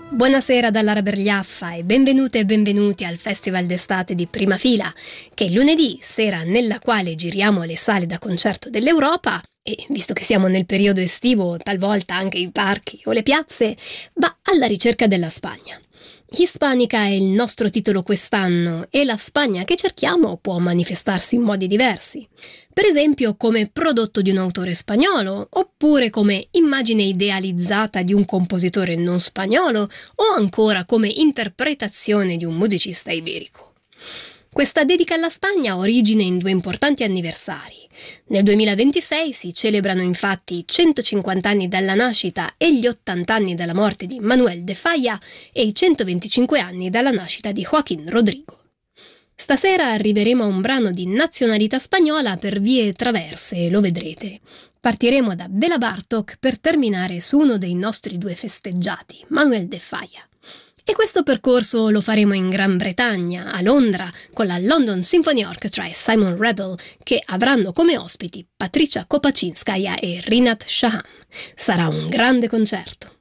Buonasera dall'Ara Bergliaffa e benvenute e benvenuti al Festival d'estate di Prima Fila, che è lunedì, sera nella quale giriamo le sale da concerto dell'Europa e, visto che siamo nel periodo estivo, talvolta anche i parchi o le piazze, va alla ricerca della Spagna. Hispanica è il nostro titolo quest'anno e la Spagna che cerchiamo può manifestarsi in modi diversi. Per esempio come prodotto di un autore spagnolo, oppure come immagine idealizzata di un compositore non spagnolo, o ancora come interpretazione di un musicista iberico. Questa dedica alla Spagna ha origine in due importanti anniversari. Nel 2026 si celebrano infatti i 150 anni dalla nascita e gli 80 anni dalla morte di Manuel de Falla e i 125 anni dalla nascita di Joaquín Rodrigo. Stasera arriveremo a un brano di nazionalità spagnola per vie traverse, lo vedrete. Partiremo da Béla Bartók per terminare su uno dei nostri due festeggiati, Manuel de Falla. E questo percorso lo faremo in Gran Bretagna, a Londra, con la London Symphony Orchestra e Simon Rattle, che avranno come ospiti Patricia Kopaczynskaja e Rinat Shahan. Sarà un grande concerto.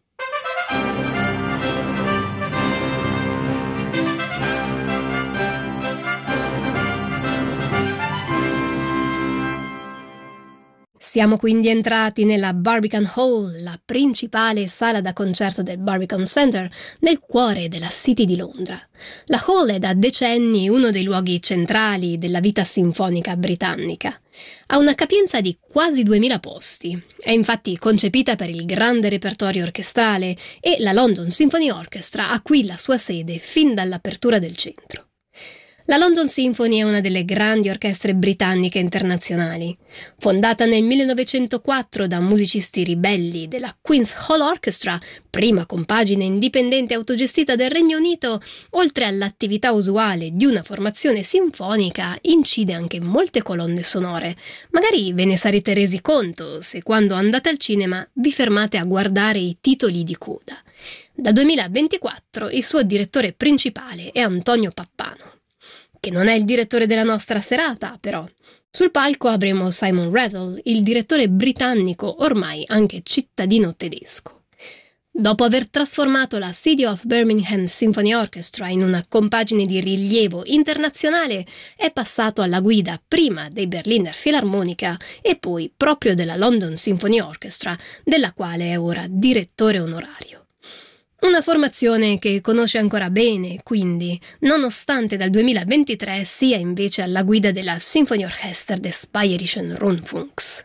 Siamo quindi entrati nella Barbican Hall, la principale sala da concerto del Barbican Centre, nel cuore della City di Londra. La Hall è da decenni uno dei luoghi centrali della vita sinfonica britannica. Ha una capienza di quasi 2000 posti. È infatti concepita per il grande repertorio orchestrale e la London Symphony Orchestra ha qui la sua sede fin dall'apertura del centro. La London Symphony è una delle grandi orchestre britanniche internazionali. Fondata nel 1904 da musicisti ribelli della Queen's Hall Orchestra, prima compagine indipendente autogestita del Regno Unito, oltre all'attività usuale di una formazione sinfonica, incide anche molte colonne sonore. Magari ve ne sarete resi conto se quando andate al cinema vi fermate a guardare i titoli di coda. Dal 2024 il suo direttore principale è Antonio Pappano, che non è il direttore della nostra serata, però. Sul palco avremo Simon Rattle, il direttore britannico ormai anche cittadino tedesco. Dopo aver trasformato la City of Birmingham Symphony Orchestra in una compagine di rilievo internazionale, è passato alla guida prima dei Berliner Philharmonica e poi proprio della London Symphony Orchestra, della quale è ora direttore onorario. Una formazione che conosce ancora bene, quindi, nonostante dal 2023 sia invece alla guida della Symphonieorchester des Bayerischen Rundfunks.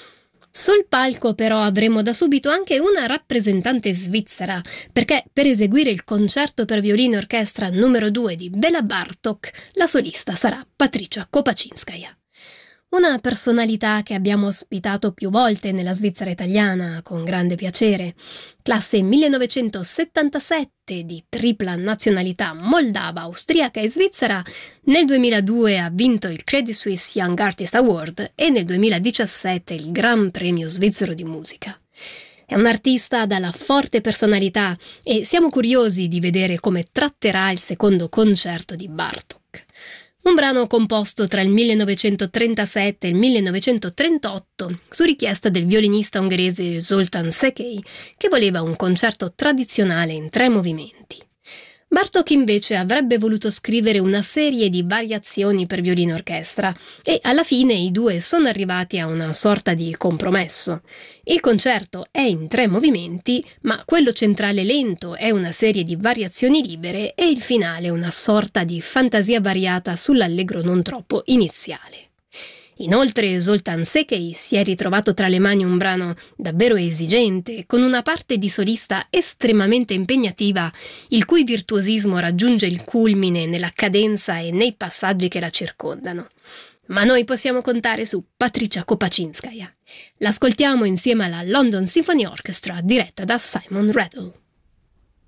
Sul palco però avremo da subito anche una rappresentante svizzera, perché per eseguire il concerto per violino e orchestra numero 2 di Béla Bartók, la solista sarà Patricia Kopaczynskaja. Una personalità che abbiamo ospitato più volte nella Svizzera italiana, con grande piacere. Classe 1977 di tripla nazionalità moldava, austriaca e svizzera, nel 2002 ha vinto il Credit Suisse Young Artist Award e nel 2017 il Gran Premio Svizzero di Musica. È un artista dalla forte personalità e siamo curiosi di vedere come tratterà il secondo concerto di Bartók. Un brano composto tra il 1937 e il 1938 su richiesta del violinista ungherese Zoltán Szekely, che voleva un concerto tradizionale in 3 movimenti. Bartók invece avrebbe voluto scrivere una serie di variazioni per violino orchestra e alla fine i due sono arrivati a una sorta di compromesso. Il concerto è in 3 movimenti, ma quello centrale lento è una serie di variazioni libere e il finale una sorta di fantasia variata sull'allegro non troppo iniziale. Inoltre Zoltán Szekely si è ritrovato tra le mani un brano davvero esigente, con una parte di solista estremamente impegnativa, il cui virtuosismo raggiunge il culmine nella cadenza e nei passaggi che la circondano. Ma noi possiamo contare su Patricia Kopaczynskaja. L'ascoltiamo insieme alla London Symphony Orchestra diretta da Simon Rattle.